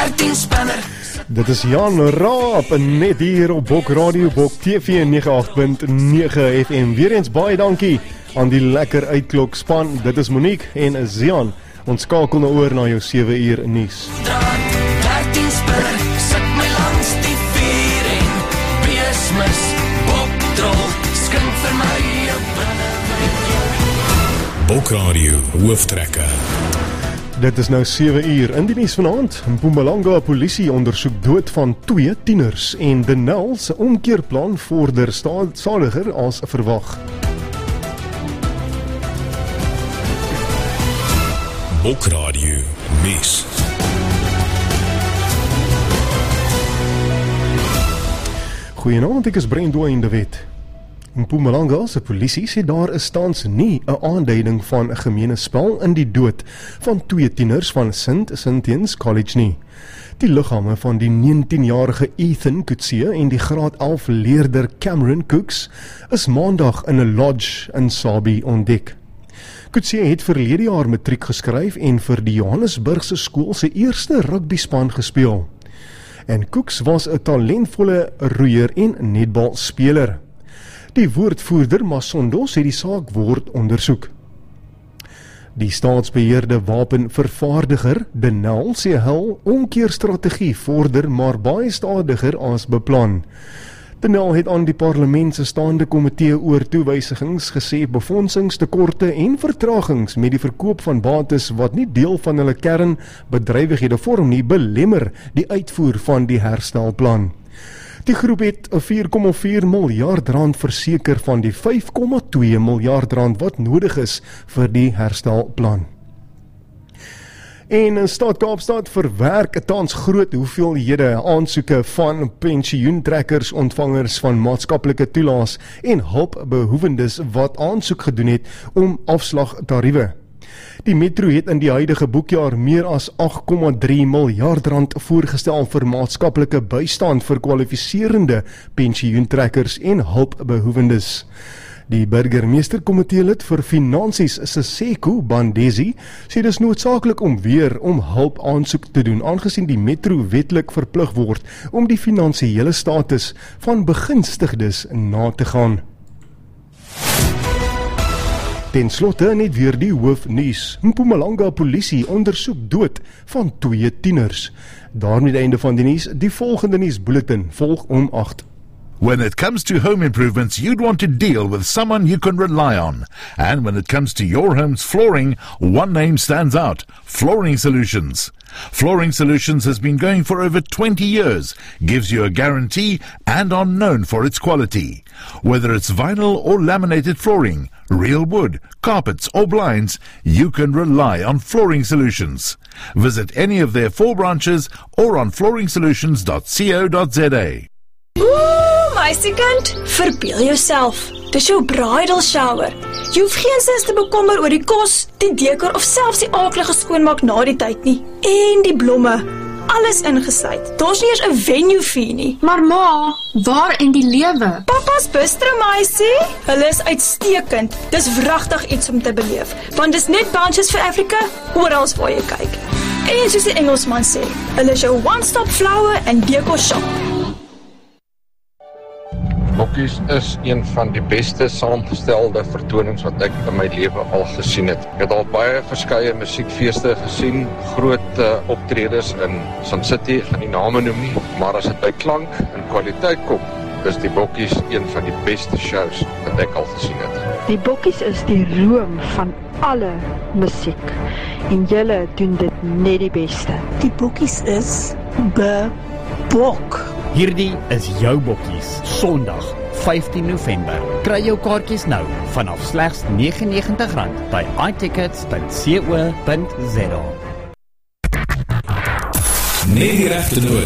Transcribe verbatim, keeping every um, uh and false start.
dertien spanner. Dit is Jan Raap, net hier op Bok Radio, Bok T V nege agt punt nege F M. Weer eens baie dankie aan die lekker uitklok span. Dit is Monique en Zian. Ons skakel nou oor na jou sewe uur nuus. dertien spanner, sit my langs die vuur en beesmis, boktrol, skink vir my 'n brandewyn. Bok Radio, hooftrekker. Dit is nou sewe uur. In die nuus vanaand, Mpumalanga polisie ondersoek dood van twee tieners en Denel se omkeerplan vorder stadiger as verwag. Bok Radio, nuus. Goeienaand, ek is Brendwyn de Wet. Mpumalanga se polisie sê daar is tans nie 'n aanduiding van 'n gemeene spel in die dood van twee tieners van Saint Cynthians College nie. Die liggame van die negentienjarige Ethan Coetzee en die graad elf leerder Cameron Cooks is maandag in 'n lodge in Sabie ontdek. Coetzee het verlede jaar matriek geskryf en vir die Johannesburgse skool se eerste rugbyspan gespeel. En Cooks was 'n talentvolle roeier en netbalspeler. Die woordvoerder Masondo sê die saak word ondersoek. Die staatsbeheerde wapenvervaardiger Denel sê hul omkeerstrategie vorder maar baie stadiger as beplan. Denel het aan die parlement se staande komitee oor toewysigings gesê befondsingstekorte en vertragings met die verkoop van bates wat nie deel van hulle kernbedrywighede vorm nie belemmer die uitvoer van die herstelplan. Die groep het vier komma vier miljard rand verseker van die vyf komma twee miljard rand wat nodig is vir die herstelplan. En in Stad Kaapstad verwerk tans groot hoeveelhede aansoeke van pensioentrekkers, ontvangers van maatskaplike toelaas en hulpbehoewendes wat aansoek gedoen het om afslagtariewe. Die Metro het in die huidige boekjaar meer as agt komma drie miljard rand voorgestel vir maatskaplike bystand vir kwalifiserende pensioentrekkers en hulpbehoewendes. Die burgemeesterkomitee lid vir finansies Seseko Bandesi sê dis noodsaaklik om weer om hulp aansoek te doen, aangesien die Metro wetlik verplig word om die finansiële status van begunstigdes na te gaan. Ten slotte net weer die hoofnuus. Mpumalanga polisie ondersoek dood van twee tieners. Daarmee die einde van die nuus. Die volgende nuusbulletin volg om agt. When it comes to home improvements, you'd want to deal with someone you can rely on. And when it comes to your home's flooring, one name stands out: Flooring Solutions. Flooring Solutions has been going for over twenty years, gives you a guarantee, and are known for its quality. Whether it's vinyl or laminated flooring, real wood, carpets or blinds, you can rely on Flooring Solutions. Visit any of their four branches or on flooring solutions dot co dot za. Ooh, meisiekind, verbeel jouself. Dis jou bridal shower. Jy hoef geen sins te bekommer oor die kos, die dekor of selfs die aaklige skoonmaak na die tyd nie. En die blomme, alles ingesluit. Daar's nie eers 'n venue fee nie. Maar ma, waar in die lewe? Papa's bistro, meisie. Hulle is uitstekend. Dis wragtig iets om te beleef, want dis net Bunches vir Afrika, oral waar jy kyk. En soos die Engelsman sê, hulle is jou one-stop flower and decor shop. Bokkies is een van die beste saamgestelde vertonings wat ek in my lewe al gesien het. Ek het al baie verskeie musiekfeeste gesien, groot uh, optredes in Sun City, ek gaan nie name noem nie, maar as dit by klank en kwaliteit kom, is die Bokkies een van die beste shows wat ek al gesien het. Die Bokkies is die room van alle musiek en julle doen dit net die beste. Die Bokkies is bebok. Hierdie is jou Bokkies, Sondag, vyftien November. Kry jou kaartjies nou vanaf slegs negenennegentig rand by i tickets punt co punt za. Net die regte noot